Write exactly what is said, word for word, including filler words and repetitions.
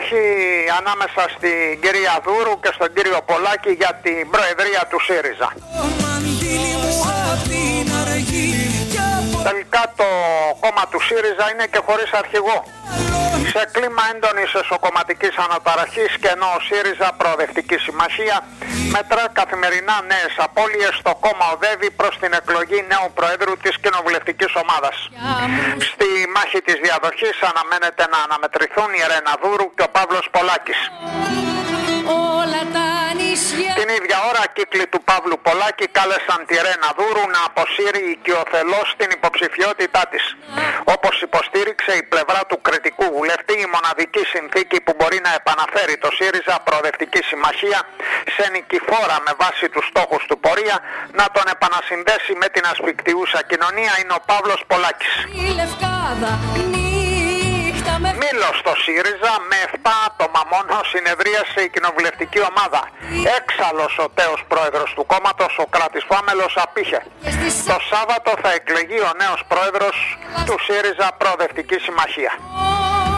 υπάρχει ανάμεσα στην κυρία Δούρου και στον κύριο Πολάκη για την προεδρία του ΣΥΡΙΖΑ. Τελικά το κόμμα του ΣΥΡΙΖΑ είναι και χωρίς αρχηγό. Σε κλίμα έντονης εσωκομματικής αναταραχής και ενώ ο ΣΥΡΙΖΑ Προοδευτική Συμμαχία μετρά καθημερινά νέες απώλειες, το κόμμα οδεύει προς την εκλογή νέου Προέδρου της κοινοβουλευτικής ομάδας. Στη μάχη της διαδοχής αναμένεται να αναμετρηθούν η Ρένα Δούρου και ο Παύλος Πολάκης. Την ίδια ώρα κύκλοι του Παύλου Πολάκη κάλεσαν τη Ρένα Δούρου να αποσύρει οικειοθελώς την υποψηφιότητά της. Όπως υποστήριξε η πλευρά του κριτικού βουλευτή, η μοναδική συνθήκη που μπορεί να επαναφέρει το ΣΥΡΙΖΑ Προοδευτική Συμμαχία σε νικηφόρα με βάση τους στόχους του πορεία, να τον επανασυνδέσει με την ασφικτιούσα κοινωνία είναι ο Παύλος Πολάκης. Μήλος στο ΣΥΡΙΖΑ, με εφτά άτομα μόνο συνεδρίασε η κοινοβουλευτική ομάδα. Έξαλλος ο τέος πρόεδρος του κόμματος, ο Κράτης Φάμελος, απήχε. Το Σάββατο θα εκλεγεί ο νέος πρόεδρος του ΣΥΡΙΖΑ Προοδευτική Συμμαχία.